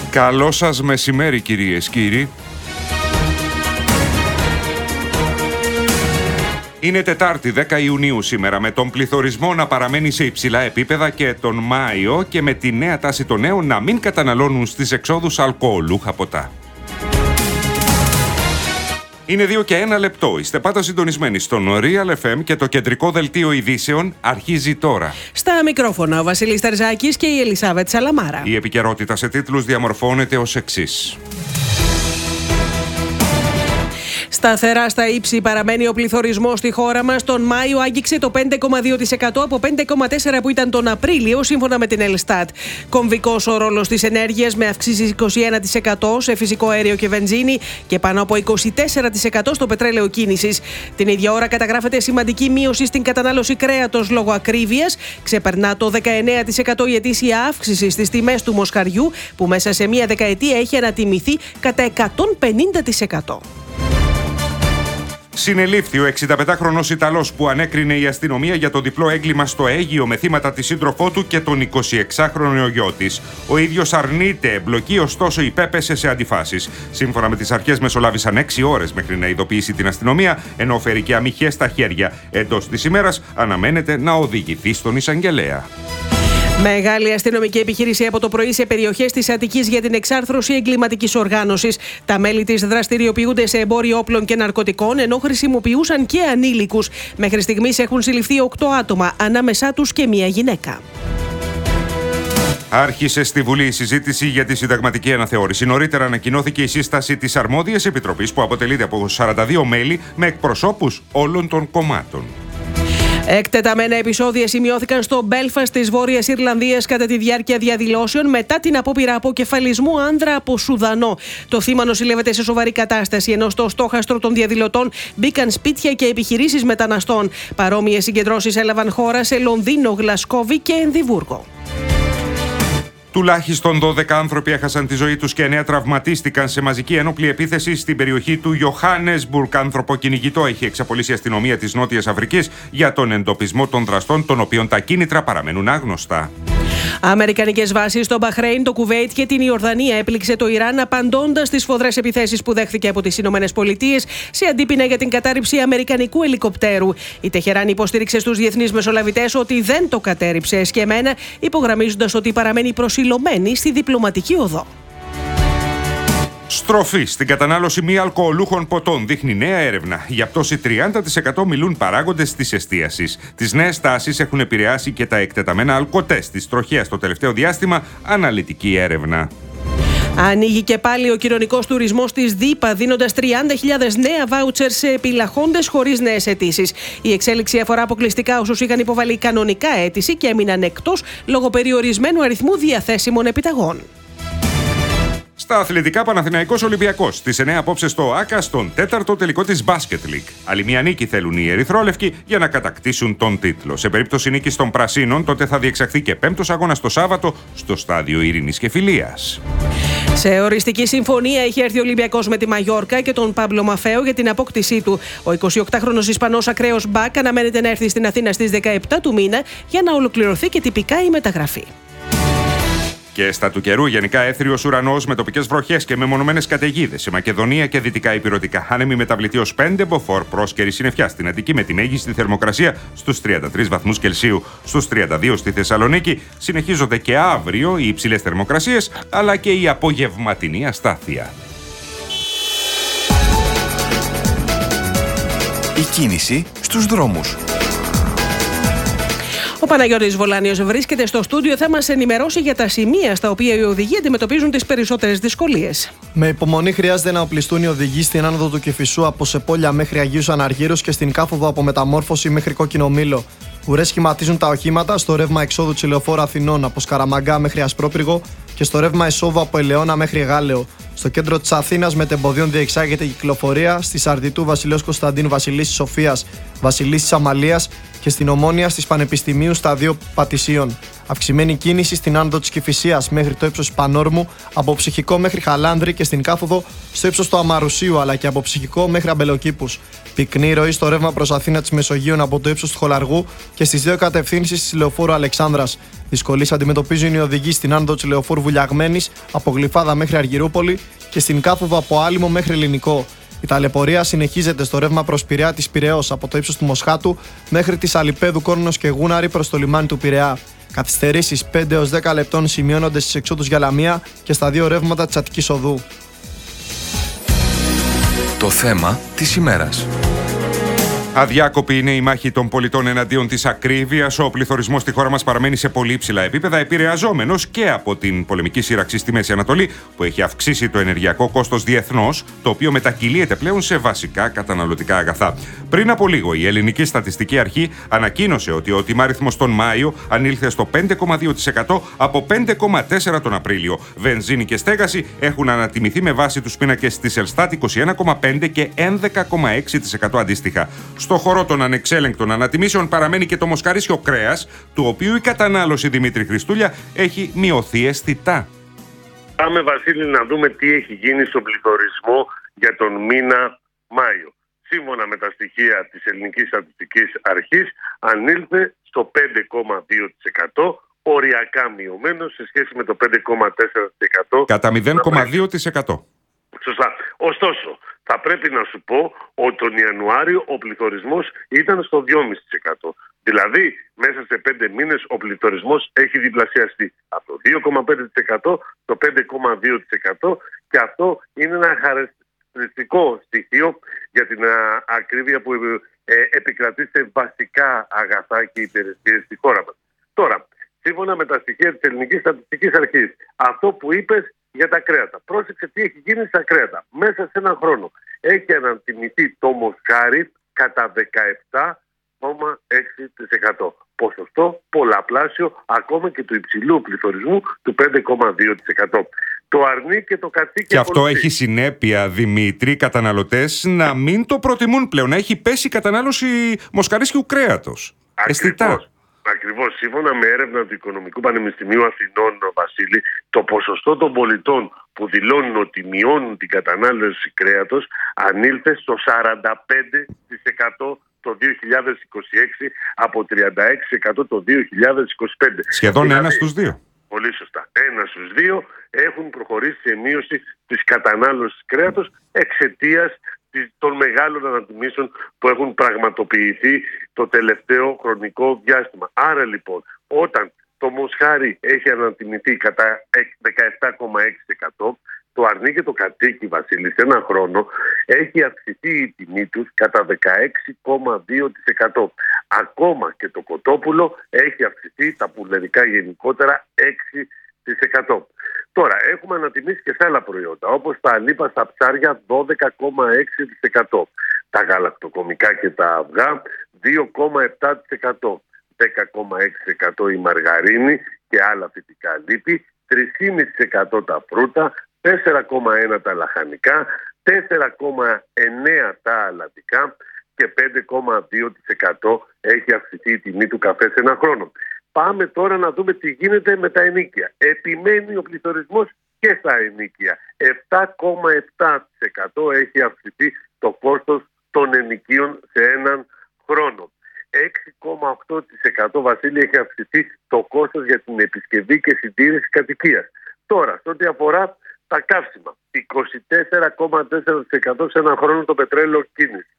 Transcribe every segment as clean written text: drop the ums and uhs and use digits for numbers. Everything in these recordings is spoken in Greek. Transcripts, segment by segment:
Καλό σας μεσημέρι, κυρίες, κύριοι. Είναι Τετάρτη 10 Ιουνίου σήμερα, με τον πληθωρισμό να παραμένει σε υψηλά επίπεδα και τον Μάιο και με τη νέα τάση των νέων να μην καταναλώνουν στις εξόδους αλκοολούχα ποτά. Είναι 2 και 1 λεπτό. Είστε πάντα συντονισμένοι στον Real FM και το κεντρικό δελτίο ειδήσεων αρχίζει τώρα. Στα μικρόφωνα ο Βασίλης Ταρζάκης και η Ελισάβετ Σαλαμάρα. Η επικαιρότητα σε τίτλους διαμορφώνεται ως εξής. Σταθερά στα ύψη παραμένει ο πληθωρισμός στη χώρα μας. Τον Μάιο άγγιξε το 5,2% από 5,4% που ήταν τον Απρίλιο, σύμφωνα με την Ελστάτ. Κομβικός ο ρόλος της ενέργειας, με αυξήσεις 21% σε φυσικό αέριο και βενζίνη και πάνω από 24% στο πετρέλαιο κίνησης. Την ίδια ώρα καταγράφεται σημαντική μείωση στην κατανάλωση κρέατος λόγω ακρίβειας. Ξεπερνά το 19% η ετήσια αύξηση στις τιμές του μοσχαριού, που μέσα σε μία δεκαετία έχει ανατιμηθεί κατά 150%. Συνελήφθη ο 65χρονος Ιταλός που ανέκρινε η αστυνομία για το διπλό έγκλημα στο Αίγυο με θύματα τη σύντροφό του και τον 26χρονο γιο της. Ο ίδιος αρνείται εμπλοκή, ωστόσο υπέπεσε σε αντιφάσεις. Σύμφωνα με τις αρχές, μεσολάβησαν 6 ώρες μέχρι να ειδοποιήσει την αστυνομία, ενώ φέρει και αμυχές στα χέρια. Εντός της ημέρας αναμένεται να οδηγηθεί στον εισαγγελέα. Μεγάλη αστυνομική επιχείρηση από το πρωί σε περιοχές της Αττικής για την εξάρθρωση εγκληματικής οργάνωσης. Τα μέλη της δραστηριοποιούνται σε εμπόριο όπλων και ναρκωτικών, ενώ χρησιμοποιούσαν και ανήλικους. Μέχρι στιγμής έχουν συλληφθεί 8 άτομα, ανάμεσά τους και μία γυναίκα. Άρχισε στη Βουλή η συζήτηση για τη συνταγματική αναθεώρηση. Νωρίτερα ανακοινώθηκε η σύσταση της αρμόδιας επιτροπής, που αποτελείται από 42 μέλη με εκπροσώπους όλων των κομμάτων. Εκτεταμένα επεισόδια σημειώθηκαν στο Μπέλφαστ της Βόρειας Ιρλανδίας κατά τη διάρκεια διαδηλώσεων μετά την απόπειρα αποκεφαλισμού άνδρα από Σουδανό. Το θύμα νοσηλεύεται σε σοβαρή κατάσταση, ενώ στο στόχαστρο των διαδηλωτών μπήκαν σπίτια και επιχειρήσεις μεταναστών. Παρόμοιες συγκεντρώσεις έλαβαν χώρα σε Λονδίνο, Γλασκόβι και Εδιμβούργο. Τουλάχιστον 12 άνθρωποι έχασαν τη ζωή τους και 9 τραυματίστηκαν σε μαζική ένοπλη επίθεση στην περιοχή του Ιωχάννεσμπουργκ. Άνθρωπο κυνηγητό έχει εξαπολύσει η αστυνομία της Νότιας Αφρικής για τον εντοπισμό των δραστών, των οποίων τα κίνητρα παραμένουν άγνωστα. Αμερικανικές βάσεις στο Μπαχρέιν, το Κουβέιτ και την Ιορδανία έπληξε το Ιράν, απαντώντας στις σφοδρές επιθέσεις που δέχθηκε από τις Ηνωμένες Πολιτείες σε αντίπεινα για την κατάρριψη αμερικανικού ελικοπτέρου. Η Τεχεράνη υποστήριξε στους διεθνείς μεσολαβητές ότι δεν το κατέρριψε εσκεμμένα, υπογραμμίζοντας ότι παραμένει προσιλωμένη στη διπλωματική οδό. Στροφή στην κατανάλωση μη αλκοολούχων ποτών δείχνει νέα έρευνα. Για πτώση 30% μιλούν παράγοντες της εστίασης. Τις νέες τάσεις έχουν επηρεάσει και τα εκτεταμένα αλκοτέστ της τροχέας το τελευταίο διάστημα, αναλυτική έρευνα. Ανοίγει και πάλι ο κοινωνικός τουρισμός της ΔΥΠΑ, δίνοντας 30.000 νέα βάουτσερ σε επιλαχόντες χωρίς νέες αιτήσεις. Η εξέλιξη αφορά αποκλειστικά όσους είχαν υποβάλει κανονικά αίτηση και έμειναν εκτός λόγω περιορισμένου αριθμού διαθέσιμων επιταγών. Στα αθλητικά, Παναθηναϊκός Ολυμπιακός στις 9 απόψε στο ΆΚΑ, στον 4ο τελικό της Basket League. Άλλη μια νίκη θέλουν οι ερυθρόλευκοι για να κατακτήσουν τον τίτλο. Σε περίπτωση νίκης των Πρασίνων, τότε θα διεξαχθεί και 5ος αγώνας το Σάββατο στο Στάδιο Ειρήνης και Φιλίας. Σε οριστική συμφωνία έχει έρθει ο Ολυμπιακός με τη Μαγιόρκα και τον Πάμπλο Μαφέο για την απόκτησή του. Ο 28χρονος Ισπανός ακραίος μπακ αναμένεται να έρθει στην Αθήνα στις 17 του μήνα για να ολοκληρωθεί και τυπικά η μεταγραφή. Και στα του καιρού, γενικά έθριος ουρανός με τοπικές βροχές και μεμονωμένες καταιγίδες σε Μακεδονία και δυτικά Ηπειρωτικά. Άνεμη μεταβλητή ως 5 μποφόρ, πρόσκαιρη συννεφιά στην Αττική με τη μέγιστη θερμοκρασία στους 33 βαθμούς Κελσίου. Στους 32 στη Θεσσαλονίκη. Συνεχίζονται και αύριο οι υψηλές θερμοκρασίες, αλλά και η απογευματινή αστάθεια. Η κίνηση στους δρόμους. Ο Παναγιώτης Βολάνιος βρίσκεται στο στούντιο, θα μας ενημερώσει για τα σημεία στα οποία οι οδηγοί αντιμετωπίζουν τις περισσότερες δυσκολίες. Με υπομονή χρειάζεται να οπλιστούν οι οδηγοί στην άνοδο του Κηφισού από Σεπόλια μέχρι Αγίους Αναργύρους και στην Κάφοδο από Μεταμόρφωση μέχρι Κόκκινο Μήλο. Ουρές σχηματίζουν τα οχήματα στο ρεύμα εξόδου της Λεωφόρου Αθηνών από Σκαραμαγκά μέχρι Ασπρόπυργο και στο ρεύμα εισόδου από Ελαιώνα μέχρι Γάλεο. Στο κέντρο της Αθήνας μετεμποδίων διεξάγεται η κυκλοφορία στη Σαρδιτού Βασιλέως Κωνσταντίνου, Βασιλίσσης Σοφίας, Βασιλίσσης Αμαλίας και στην Ομόνια στις Πανεπιστημίου Σταδίου Πατησίων. Αυξημένη κίνηση στην άνοδο της Κηφισίας μέχρι το ύψος Πανόρμου, από Ψυχικό μέχρι Χαλάνδρη και στην Κάφοδο στο ύψος του Αμαρουσίου, αλλά και από Ψυχικό μέχρι Αμπελοκήπους. Πυκνή ροή στο ρεύμα προς Αθήνα της Μεσογείων από το ύψος του Χολαργού και στις δύο κατευθύνσεις της λεωφόρου Αλεξάνδρας. Δυσκολίες αντιμετωπίζουν οι οδηγοί στην άνοδο της λεωφόρου Βουλιαγμένης από Γλυφάδα μέχρι Αργυρούπολη και στην Κάφοδο από Άλυμο μέχρι Ελληνικό. Η ταλαιπωρία συνεχίζεται στο ρεύμα προς Πειραιά της Πειραιώς από το ύψος του Μοσχάτου μέχρι της Αλιπέδου, Κόρνος και Γούναρη προς το λιμάνι του Πειραιά. Καθυστερήσεις 5 έως 10 λεπτών σημειώνονται στις εξόδους για Λαμία και στα δύο ρεύματα της Αττικής Οδού. Το θέμα της ημέρας. Αδιάκοπη είναι η μάχη των πολιτών εναντίον της ακρίβειας. Ο πληθωρισμός στη χώρα μας παραμένει σε πολύ υψηλά επίπεδα, επηρεαζόμενος και από την πολεμική σύραξη στη Μέση Ανατολή, που έχει αυξήσει το ενεργειακό κόστος διεθνώς, το οποίο μετακυλίεται πλέον σε βασικά καταναλωτικά αγαθά. Πριν από λίγο, η Ελληνική Στατιστική Αρχή ανακοίνωσε ότι ο τιμάριθμος τον Μάιο ανήλθε στο 5,2% από 5,4% τον Απρίλιο. Βενζίνη και στέγαση έχουν ανατιμηθεί με βάση τους πίνακες της Ελστάτ 21,5% και 11,6% αντίστοιχα. Στο χώρο των ανεξέλεγκτων ανατιμήσεων παραμένει και το μοσχαρίσιο κρέας, του οποίου η κατανάλωση, Δημήτρη Χριστούλια, έχει μειωθεί αισθητά. Πάμε, Βασίλη, να δούμε τι έχει γίνει στον πληθωρισμό για τον μήνα Μάιο. Σύμφωνα με τα στοιχεία της Ελληνικής Στατιστικής Αρχής, ανήλθε στο 5,2%, οριακά μειωμένο σε σχέση με το 5,4%. Κατά 0,2%. Σωστά. Ωστόσο, θα πρέπει να σου πω ότι τον Ιανουάριο ο πληθωρισμός ήταν στο 2,5%. Δηλαδή, μέσα σε 5 μήνες ο πληθωρισμός έχει διπλασιαστεί από το 2,5% στο 5,2%, και αυτό είναι ένα χαρακτηριστικό στοιχείο για την ακρίβεια που επικρατεί σε βασικά αγαθά και υπηρεσίες στη χώρα μας. Τώρα, σύμφωνα με τα στοιχεία της Ελληνικής Στατιστικής Αρχής, αυτό που είπες για τα κρέατα. Πρόσεξε τι έχει γίνει στα κρέατα. Μέσα σε έναν χρόνο έχει ανατιμηθεί το μοσχάρι κατά 17,6%. Ποσοστό πολλαπλάσιο ακόμα και του υψηλού πληθωρισμού του 5,2%. Το αρνεί και το κατσίκι. Και αυτό έχει συνέπεια, Δημήτρη, καταναλωτές να μην το προτιμούν πλέον. Έχει πέσει η κατανάλωση μοσχαρίσιου κρέατος. Αισθητά. Ακριβώς. Σύμφωνα με έρευνα του Οικονομικού Πανεπιστημίου Αθηνών, Βασίλη, το ποσοστό των πολιτών που δηλώνουν ότι μειώνουν την κατανάλωση κρέατος ανήλθε στο 45% το 2026 από 36% το 2025. Σχεδόν ένας στους δύο. Πολύ σωστά. 1 στους 2 έχουν προχωρήσει σε μείωση της κατανάλωσης κρέατος εξαιτίας των μεγάλων ανατιμήσεων που έχουν πραγματοποιηθεί το τελευταίο χρονικό διάστημα. Άρα λοιπόν, όταν το μοσχάρι έχει ανατιμηθεί κατά 17,6%, το αρνί και το κατσίκι, Βασίλη, σε έναν χρόνο έχει αυξηθεί η τιμή τους κατά 16,2%. Ακόμα και το κοτόπουλο έχει αυξηθεί, τα πουλερικά γενικότερα, 6%. Τώρα, έχουμε ανατιμήσει και σε άλλα προϊόντα, όπως τα αλίπα στα ψάρια 12,6%. Τα γαλακτοκομικά και τα αυγά 2,7%. 10,6% η μαργαρίνη και άλλα φυτικά λίπη, 3,5% τα φρούτα, 4,1% τα λαχανικά, 4,9% τα αλατικά και 5,2% έχει αυξηθεί η τιμή του καφέ σε ένα χρόνο. Πάμε τώρα να δούμε τι γίνεται με τα ενοίκια. Επιμένει ο πληθωρισμός και στα ενοίκια. 7,7% έχει αυξηθεί το κόστος των ενοικίων σε έναν χρόνο. 6,8% Βασίλη έχει αυξηθεί το κόστος για την επισκευή και συντήρηση κατοικίας. Τώρα, σε ό,τι αφορά τα καύσιμα, 24,4% σε έναν χρόνο το πετρέλαιο κίνηση,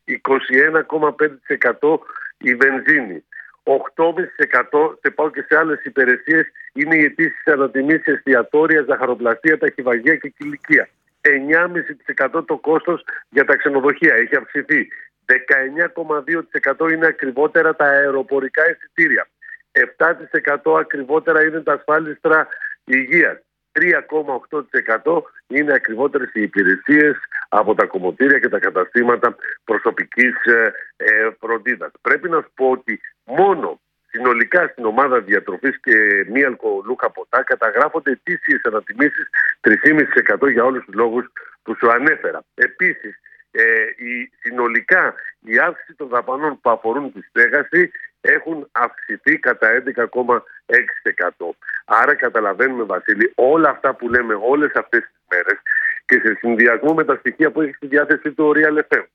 21,5% η βενζίνη, 8,5% σε πάω και σε άλλες υπηρεσίες είναι οι αιτήσεις ανατιμήσεις εστιατόρια, ζαχαροπλαστεία, ταχυβαγεία και κηλικία. 9,5% το κόστος για τα ξενοδοχεία έχει αυξηθεί. 19,2% είναι ακριβότερα τα αεροπορικά εισιτήρια. 7% ακριβότερα είναι τα ασφάλιστρα υγείας. 3,8% είναι ακριβότερες οι υπηρεσίες από τα κομμωτήρια και τα καταστήματα προσωπικής φροντίδας. Πρέπει να σου πω ότι μόνο συνολικά στην ομάδα διατροφής και μη αλκοολούχα ποτά καταγράφονται ετήσιες ανατιμήσεις 3,5% για όλους τους λόγους που σου ανέφερα. Επίσης, συνολικά η αύξηση των δαπανών που αφορούν τη στέγαση έχουν αυξηθεί κατά 11,6%. Άρα καταλαβαίνουμε, Βασίλη, όλα αυτά που λέμε όλες αυτές τις μέρες και σε συνδυασμό με τα στοιχεία που έχει στη διάθεση του Real FM